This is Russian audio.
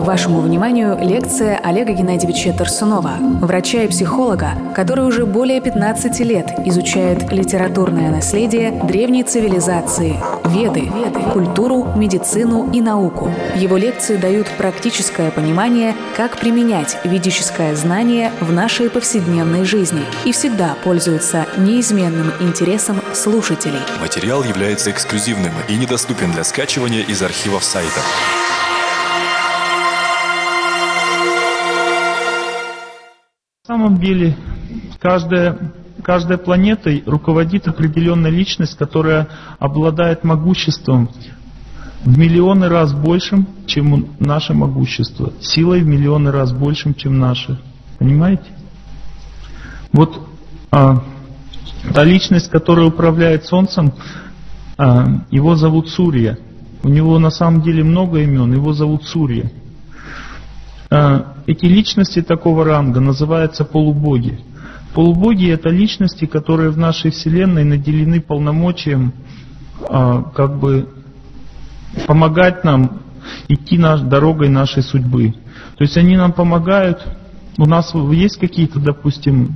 Вашему вниманию лекция Олега Геннадьевича Тарсунова, врача и психолога, который уже более 15 лет изучает литературное наследие древней цивилизации, Веды, культуру, медицину и науку. Его лекции дают практическое понимание, как применять ведическое знание в нашей повседневной жизни и всегда пользуются неизменным интересом слушателей. Материал является эксклюзивным и недоступен для скачивания из архивов сайта. На самом деле, каждой планетой руководит определенная личность, которая обладает могуществом в миллионы раз большим, чем наше могущество, силой в миллионы раз большим, чем наше. Понимаете? Вот та личность, которая управляет Солнцем, его зовут Сурья. У него на самом деле много имен, его зовут Сурья. Эти личности такого ранга называются полубоги. Полубоги — это личности, которые в нашей Вселенной наделены полномочием помогать нам идти дорогой нашей судьбы. То есть они нам помогают. У нас есть какие-то, допустим,